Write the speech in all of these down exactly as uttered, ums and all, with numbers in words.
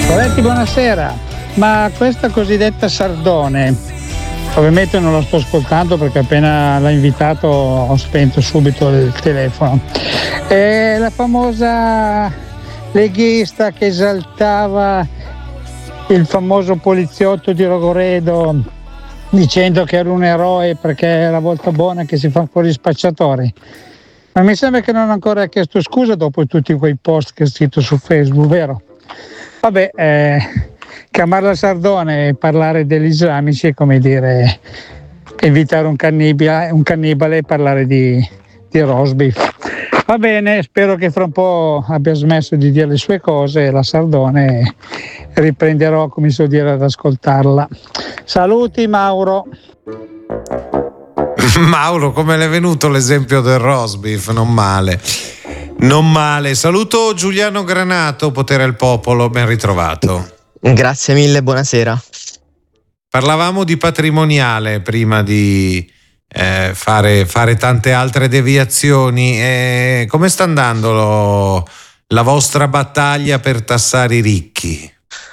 Poletti, buonasera. Ma questa cosiddetta Sardone, ovviamente non lo sto ascoltando perché appena l'ha invitato ho spento subito il telefono. È la famosa leghista che esaltava il famoso poliziotto di Rogoredo dicendo che era un eroe perché è la volta buona che si fa fuori spacciatori. Ma mi sembra che non ha ancora chiesto scusa dopo tutti quei post che ha scritto su Facebook, vero? Vabbè, eh, chiamarla Sardone e parlare degli islamici è come dire invitare un cannibale, un cannibale e parlare di, di roast beef. Va bene, spero che fra un po' abbia smesso di dire le sue cose e la Sardone e riprenderò, come so dire, ad ascoltarla. Saluti Mauro. Mauro, come le è venuto l'esempio del roast beef? Non male. Non male. Saluto Giuliano Granato, Potere al Popolo, ben ritrovato. Grazie mille, buonasera. Parlavamo di patrimoniale prima di eh, fare, fare tante altre deviazioni. Eh, come sta andando lo, la vostra battaglia per tassare i ricchi?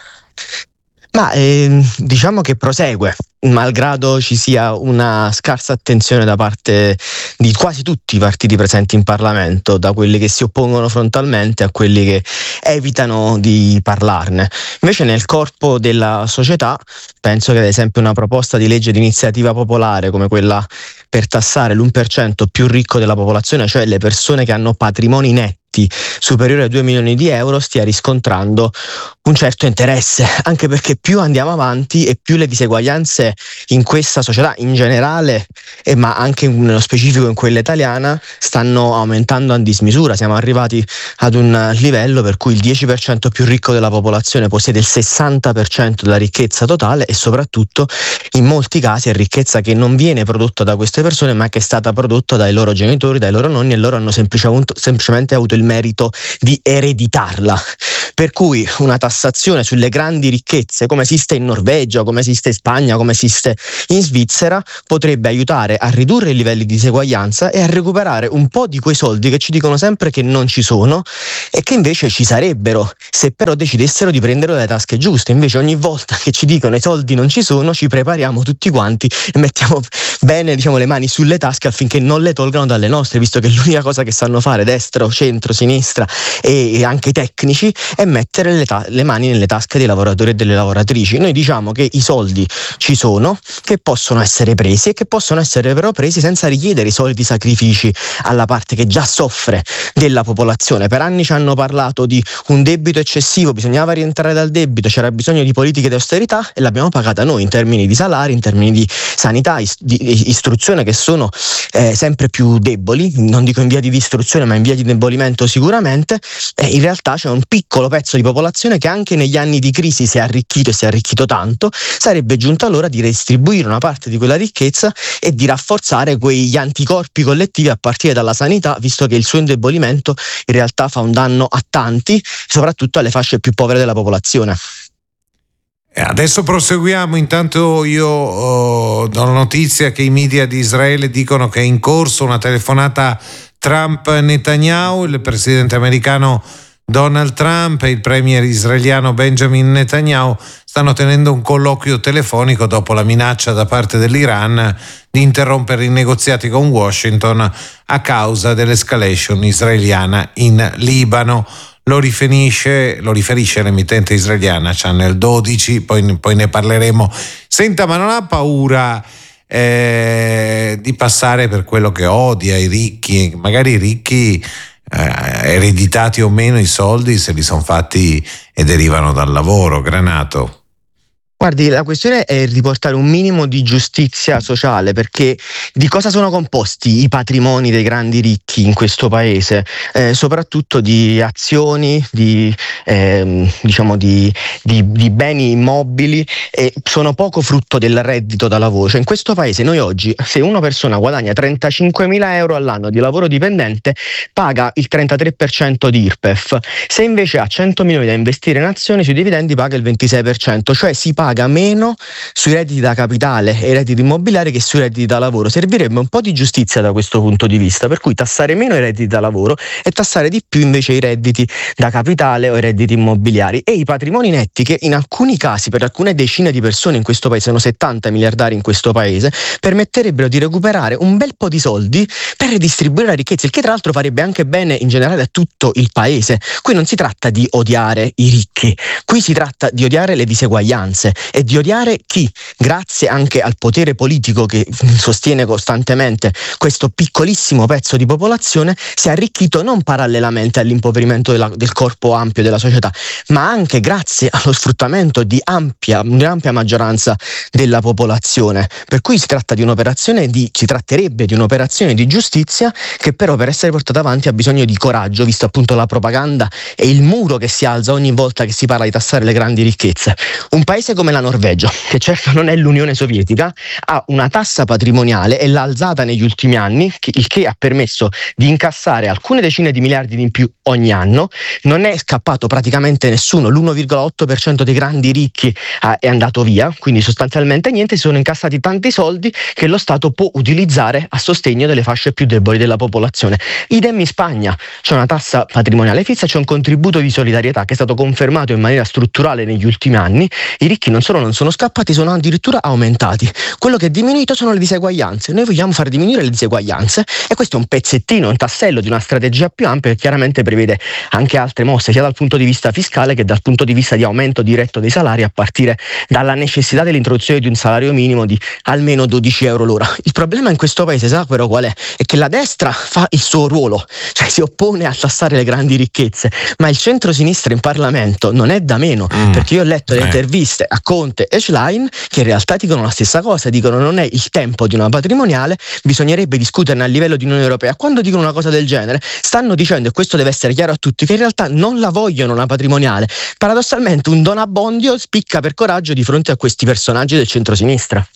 Ma eh, diciamo che prosegue, malgrado ci sia una scarsa attenzione da parte di quasi tutti i partiti presenti in Parlamento, da quelli che si oppongono frontalmente a quelli che evitano di parlarne. Invece nel corpo della società penso che ad esempio una proposta di legge di iniziativa popolare come quella per tassare l'uno per cento più ricco della popolazione, cioè le persone che hanno patrimoni netti superiore ai due milioni di euro, stia riscontrando un certo interesse, anche perché più andiamo avanti e più le diseguaglianze in questa società in generale, eh, ma anche nello specifico in quella italiana, stanno aumentando a dismisura. Siamo arrivati ad un livello per cui il dieci per cento più ricco della popolazione possiede il sessanta per cento della ricchezza totale e soprattutto in molti casi è ricchezza che non viene prodotta da queste persone ma che è stata prodotta dai loro genitori, dai loro nonni, e loro hanno semplicemente avuto il merito di ereditarla. Per cui una tassazione sulle grandi ricchezze, come esiste in Norvegia, come esiste in Spagna, come esiste in Svizzera, potrebbe aiutare a ridurre i livelli di diseguaglianza e a recuperare un po' di quei soldi che ci dicono sempre che non ci sono e che invece ci sarebbero se però decidessero di prenderlo dalle tasche giuste. Invece ogni volta che ci dicono i soldi non ci sono, ci prepariamo tutti quanti e mettiamo bene, diciamo, le mani sulle tasche affinché non le tolgano dalle nostre, visto che l'unica cosa che sanno fare destra, centro, sinistra e anche i tecnici è mettere le, ta- le mani nelle tasche dei lavoratori e delle lavoratrici. Noi diciamo che i soldi ci sono, che possono essere presi e che possono essere però presi senza richiedere i soliti sacrifici alla parte che già soffre della popolazione. Per anni ci hanno parlato di un debito eccessivo, bisognava rientrare dal debito, c'era bisogno di politiche di austerità e l'abbiamo pagata noi in termini di salari, in termini di sanità, ist- di istruzione, che sono eh, sempre più deboli, non dico in via di distruzione ma in via di indebolimento sicuramente. Eh, in realtà c'è un piccolo pezzo di popolazione che anche negli anni di crisi si è arricchito e si è arricchito tanto. Sarebbe giunta l'ora di redistribuire una parte di quella ricchezza e di rafforzare quegli anticorpi collettivi a partire dalla sanità, visto che il suo indebolimento in realtà fa un danno a tanti, soprattutto alle fasce più povere della popolazione. Adesso proseguiamo. Intanto io oh, do la notizia che i media di Israele dicono che è in corso una telefonata Trump-Netanyahu. Il presidente americano Donald Trump e il premier israeliano Benjamin Netanyahu stanno tenendo un colloquio telefonico dopo la minaccia da parte dell'Iran di interrompere i negoziati con Washington a causa dell'escalation israeliana in Libano. Lo riferisce, lo riferisce l'emittente israeliana Channel dodici, poi, poi ne parleremo. Senta, ma non ha paura eh, di passare per quello che odia i ricchi? Magari i ricchi, eh, ereditati o meno, i soldi se li sono fatti e derivano dal lavoro. Granato. Guardi, la questione è riportare un minimo di giustizia sociale, perché di cosa sono composti i patrimoni dei grandi ricchi in questo paese? Eh, soprattutto di azioni, di, eh, diciamo di, di, di beni immobili, e sono poco frutto del reddito da lavoro. Cioè in questo paese noi oggi, se una persona guadagna trentacinquemila euro all'anno di lavoro dipendente, paga il trentatré per cento di I R P E F. Se invece ha cento milioni da investire in azioni, sui dividendi paga il ventisei per cento, cioè si paga paga meno sui redditi da capitale e i redditi immobiliari che sui redditi da lavoro. Servirebbe un po' di giustizia da questo punto di vista, per cui tassare meno i redditi da lavoro e tassare di più invece i redditi da capitale o i redditi immobiliari, e i patrimoni netti, che in alcuni casi per alcune decine di persone in questo paese, sono settanta miliardari in questo paese, permetterebbero di recuperare un bel po' di soldi per redistribuire la ricchezza, il che tra l'altro farebbe anche bene in generale a tutto il paese. Qui non si tratta di odiare i ricchi, qui si tratta di odiare le diseguaglianze e di odiare chi, grazie anche al potere politico che sostiene costantemente questo piccolissimo pezzo di popolazione, si è arricchito non parallelamente all'impoverimento della, del corpo ampio della società, ma anche grazie allo sfruttamento di ampia, un'ampia maggioranza della popolazione. Per cui si tratta di un'operazione di, si tratterebbe di un'operazione di giustizia che però, per essere portata avanti, ha bisogno di coraggio, visto appunto la propaganda e il muro che si alza ogni volta che si parla di tassare le grandi ricchezze. Un paese come la Norvegia, che certo non è l'Unione Sovietica, ha una tassa patrimoniale e l'ha alzata negli ultimi anni, il che ha permesso di incassare alcune decine di miliardi in più ogni anno. Non è scappato praticamente nessuno, l'uno virgola otto per cento dei grandi ricchi eh, è andato via, quindi sostanzialmente niente, si sono incassati tanti soldi che lo Stato può utilizzare a sostegno delle fasce più deboli della popolazione. Idem in Spagna, c'è una tassa patrimoniale fissa, c'è un contributo di solidarietà che è stato confermato in maniera strutturale negli ultimi anni. I ricchi non solo non sono scappati, sono addirittura aumentati. Quello che è diminuito sono le diseguaglianze. Noi vogliamo far diminuire le diseguaglianze e questo è un pezzettino, un tassello di una strategia più ampia che chiaramente prevede anche altre mosse, sia dal punto di vista fiscale che dal punto di vista di aumento diretto dei salari, a partire dalla necessità dell'introduzione di un salario minimo di almeno dodici euro l'ora. Il problema in questo paese, sa però qual è? È che la destra fa il suo ruolo, cioè si oppone a tassare le grandi ricchezze, ma il centro-sinistra in Parlamento non è da meno, mm. perché io ho letto le eh. interviste a Conte e Schlein che in realtà dicono la stessa cosa, dicono non è il tempo di una patrimoniale, bisognerebbe discuterne a livello di Unione Europea. Quando dicono una cosa del genere stanno dicendo, e questo deve essere chiaro a tutti, che in realtà non la vogliono una patrimoniale. Paradossalmente un Don Abbondio spicca per coraggio di fronte a questi personaggi del centro-sinistra.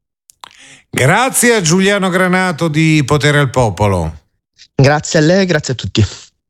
Grazie a Giuliano Granato di Potere al Popolo. Grazie a lei, grazie a tutti.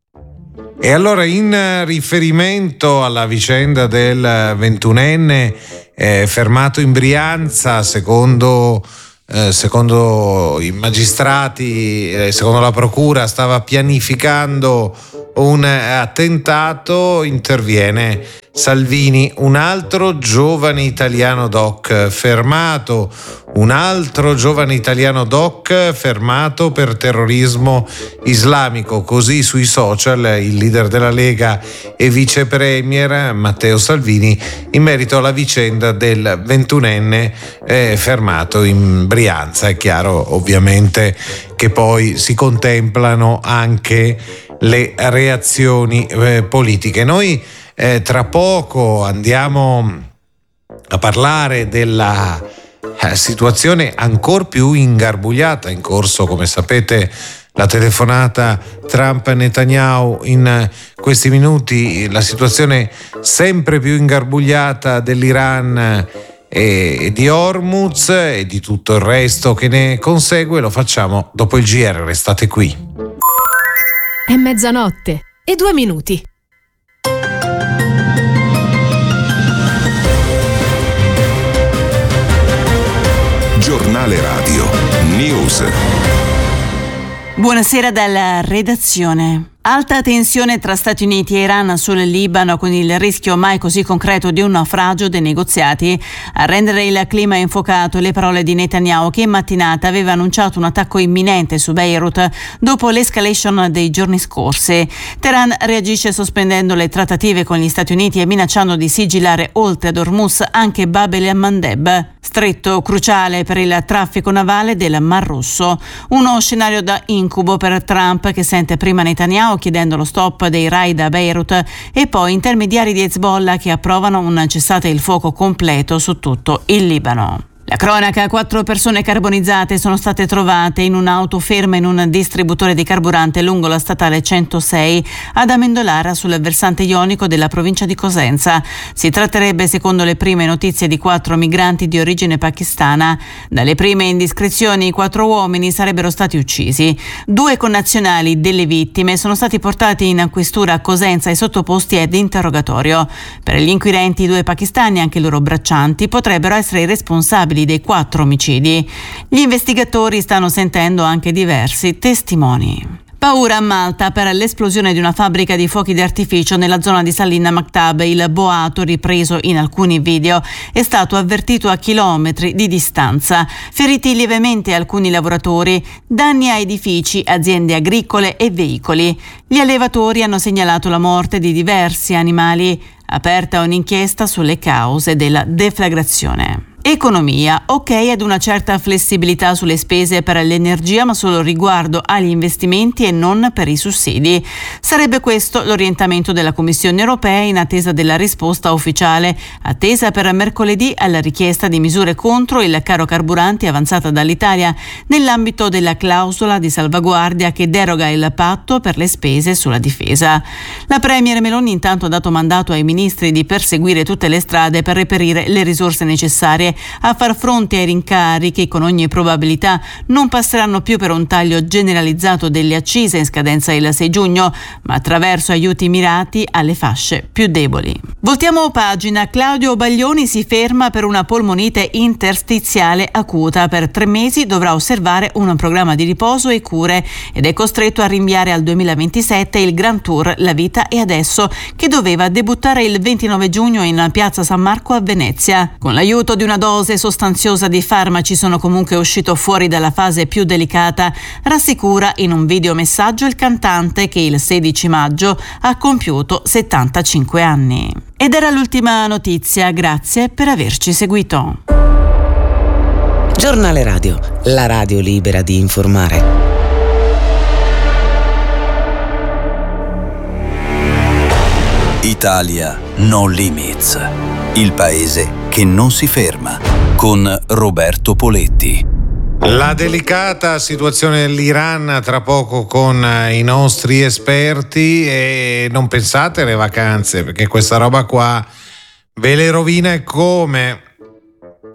E allora, in riferimento alla vicenda del ventunenne eh, fermato in Brianza, secondo, eh, secondo i magistrati, eh, secondo la procura, stava pianificando un attentato, interviene Salvini. Un altro giovane italiano doc fermato, un altro giovane italiano doc fermato per terrorismo islamico. Così sui social il leader della Lega e vice premier Matteo Salvini in merito alla vicenda del ventunenne eh, fermato in Brianza. È chiaro ovviamente che poi si contemplano anche le reazioni eh, politiche. Noi eh, tra poco andiamo a parlare della eh, situazione ancor più ingarbugliata in corso, come sapete, la telefonata Trump-Netanyahu in questi minuti, la situazione sempre più ingarbugliata dell'Iran e di Hormuz e di tutto il resto che ne consegue. Lo facciamo dopo il G R, restate qui. È mezzanotte e due minuti. Giornale Radio News. Buonasera dalla redazione. Alta tensione tra Stati Uniti e Iran sul Libano, con il rischio mai così concreto di un naufragio dei negoziati. A rendere il clima infuocato le parole di Netanyahu, che in mattinata aveva annunciato un attacco imminente su Beirut dopo l'escalation dei giorni scorsi. Teheran reagisce sospendendo le trattative con gli Stati Uniti e minacciando di sigillare oltre ad Hormuz anche Bab el-Mandeb, stretto cruciale per il traffico navale del Mar Rosso. Uno scenario da incubo per Trump, che sente prima Netanyahu chiedendo lo stop dei raid a Beirut e poi intermediari di Hezbollah che approvano un cessate il fuoco completo su tutto il Libano. La cronaca: quattro persone carbonizzate sono state trovate in un'auto ferma in un distributore di carburante lungo la statale centosei ad Amendolara, sul versante ionico della provincia di Cosenza. Si tratterebbe, secondo le prime notizie, di quattro migranti di origine pakistana. Dalle prime indiscrezioni i quattro uomini sarebbero stati uccisi. Due connazionali delle vittime sono stati portati in questura a Cosenza e sottoposti ad interrogatorio. Per gli inquirenti, i due pakistani e anche i loro braccianti potrebbero essere i responsabili dei quattro omicidi. Gli investigatori stanno sentendo anche diversi testimoni. Paura a Malta per l'esplosione di una fabbrica di fuochi d'artificio nella zona di Salin Maktab. Il boato, ripreso in alcuni video, è stato avvertito a chilometri di distanza. Feriti lievemente alcuni lavoratori, danni a edifici, aziende agricole e veicoli. Gli allevatori hanno segnalato la morte di diversi animali. Aperta un'inchiesta sulle cause della deflagrazione. Economia: ok ad una certa flessibilità sulle spese per l'energia, ma solo riguardo agli investimenti e non per i sussidi. Sarebbe questo l'orientamento della Commissione europea in attesa della risposta ufficiale, attesa per mercoledì alla richiesta di misure contro il caro carburanti avanzata dall'Italia nell'ambito della clausola di salvaguardia che deroga il patto per le spese sulla difesa. La premier Meloni intanto ha dato mandato ai ministri di perseguire tutte le strade per reperire le risorse necessarie a far fronte ai rincari che con ogni probabilità non passeranno più per un taglio generalizzato delle accise in scadenza il sei giugno, ma attraverso aiuti mirati alle fasce più deboli. Voltiamo pagina. Claudio Baglioni si ferma per una polmonite interstiziale acuta. Per tre mesi dovrà osservare un programma di riposo e cure ed è costretto a rinviare al duemilaventisette il Grand Tour La Vita e Adesso, che doveva debuttare il ventinove giugno in piazza San Marco a Venezia. Con l'aiuto di una dose sostanziosa di farmaci sono comunque uscito fuori dalla fase più delicata, rassicura in un videomessaggio il cantante, che il sedici maggio ha compiuto settantacinque anni. Ed era l'ultima notizia, grazie per averci seguito. Giornale Radio, la radio libera di informare. Italia No Limits, il paese che non si ferma, con Roberto Poletti. La delicata situazione dell'Iran tra poco con i nostri esperti, e non pensate alle vacanze, perché questa roba qua ve le rovina e come.